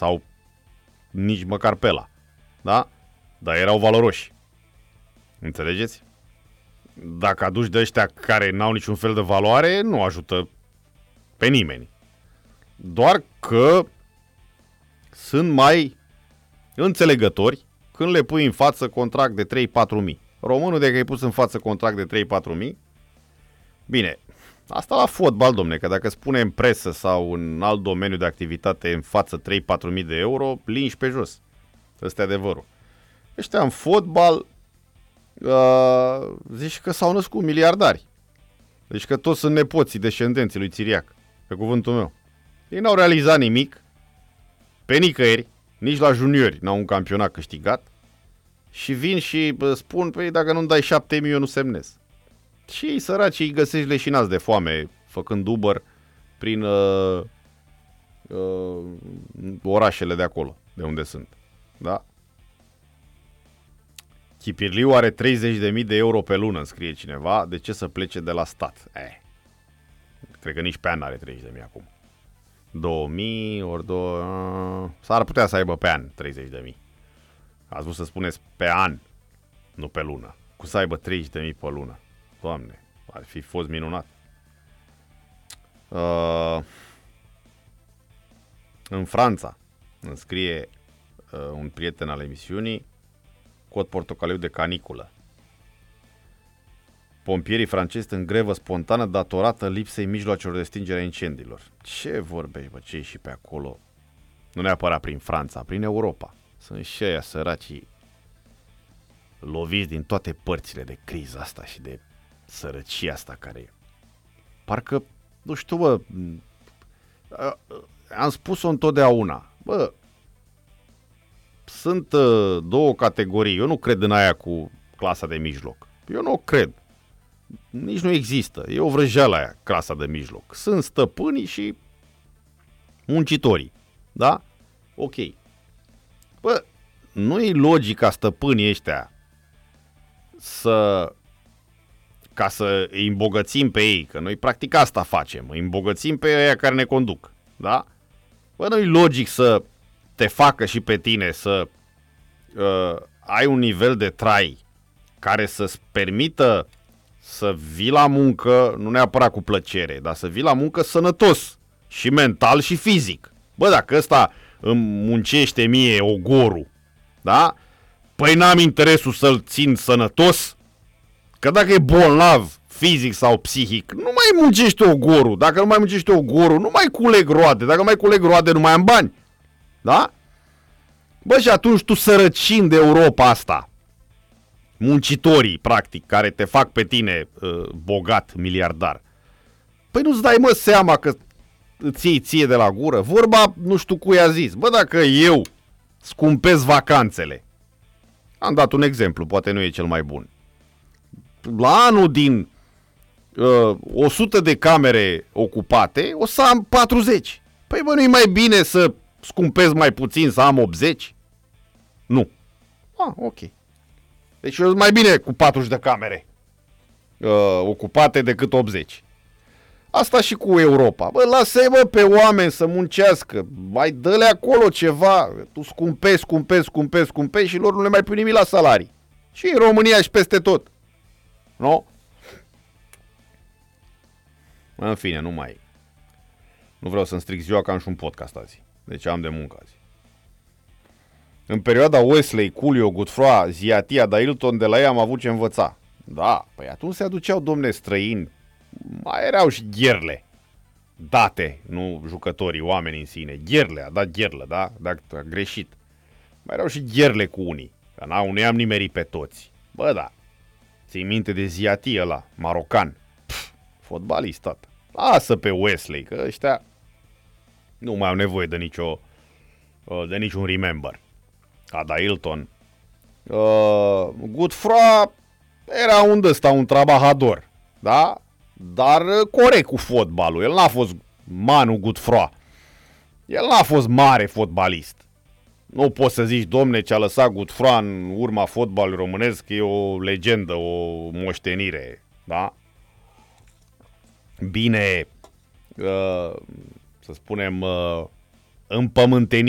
sau nici măcar pe ăla. Da? Dar erau valoroși. Înțelegeți? Dacă aduci de ăștia care n-au niciun fel de valoare, nu ajută pe nimeni. Doar că sunt mai înțelegători când le pui în față contract de 3-4 mii. Românul, de că ai pus în față contract de 3-4 mii, bine, asta la fotbal, domne, că dacă spune în presă sau în alt domeniu de activitate în față 3-4 mii de euro, linși pe jos. Ăsta e adevărul. Ăștia în fotbal zici că s-au născut miliardari. Deci că toți sunt nepoții descendenții lui Țiriac, pe cuvântul meu. Ei n-au realizat nimic, pe nicăieri, nici la juniori n-au un campionat câștigat și vin și spun, păi dacă nu-mi dai 7.000 eu nu semnez. Și ei săraci îi găsești leșinați de foame, făcând Uber prin orașele de acolo, de unde sunt. Da? Chipirliu are 30.000 de euro pe lună, îmi scrie cineva. De ce să plece de la stat? Cred că nici pe an are 30.000 acum. 2.000 ori 2... S-ar putea să aibă pe an 30.000. Ați vrut să spuneți pe an, nu pe lună. Cum să aibă 30.000 pe lună? Doamne, ar fi fost minunat. În Franța, îmi scrie un prieten al emisiunii, cod portocaliu de caniculă. Pompierii francezi în grevă spontană datorată lipsei mijloacelor de stingere a incendiilor. Ce vorbești, bă, ce și pe acolo? Nu neapărat prin Franța, prin Europa. Sunt și aia săracii loviți din toate părțile de criza asta și de sărăcia asta care e. Parcă, nu știu, bă, am spus-o întotdeauna, bă, sunt două categorii. Eu nu cred în aia cu clasa de mijloc. Eu nu o cred. Nici nu există. E o vrăjeală aia, clasa de mijloc. Sunt stăpânii și muncitorii. Da? Ok. Bă, nu e logic ca stăpânii ăștia ca să îi îmbogățim pe ei, că noi practic asta facem, îi îmbogățim pe aia care ne conduc. Da? Bă, nu e logic să te facă și pe tine să ai un nivel de trai care să-ți permită să vii la muncă, nu neapărat cu plăcere, dar să vii la muncă sănătos, și mental și fizic. Bă, dacă ăsta îmi muncește mie ogorul, da? Păi n-am interesul să-l țin sănătos, că dacă e bolnav fizic sau psihic, nu mai muncește ogorul. Dacă nu mai muncește ogorul, nu mai culeg roade. Dacă nu mai culeg roade, nu mai am bani. Da? Bă, și atunci tu sărăcind de Europa asta, muncitorii, practic, care te fac pe tine bogat, miliardar, păi nu-ți dai, mă, seama că îți iei ție de la gură? Vorba, nu știu cui a zis. Bă, dacă eu scumpez vacanțele, am dat un exemplu, poate nu e cel mai bun. La anul din 100 de camere ocupate, o să am 40. Păi, bă, nu-i mai bine să scumpez mai puțin, să am 80? Nu. Ok. Deci eu mai bine cu 40 de camere ocupate decât 80. Asta și cu Europa. Bă, lasă-i, bă, pe oameni să muncească. Mai dă-le acolo ceva. Tu scumpezi și lor nu le mai pui nimic la salarii. Și în România și peste tot. Nu? În fine, nu vreau să-mi stric ziua, că am și un podcast azi. Deci am de muncă azi. În perioada Wesley, Coolio, Godefroy, Ziatia, Dailton, de la ei am avut ce învăța. Da, păi atunci se aduceau, domne, străini. Mai erau și gherle date, nu jucătorii, oamenii în sine. Gherle, a dat gherlă, da? Dacă a greșit. Mai erau și gherle cu unii. Că nu i-am nimerit pe toți. Bă, da. Ții minte de Ziatia ăla, marocan. Fotbalist, tată. Lasă pe Wesley, că ăștia nu mai au nevoie de niciun remember. Adailton. Godefroy era un trabajador, da? Dar corect cu fotbalul. El n-a fost Manu Godefroy. El n-a fost mare fotbalist. Nu poți să zici, domne, ce a lăsat Godefroy în urma fotbalului românesc e o legendă, o moștenire, da? Bine, să spunem, împământenit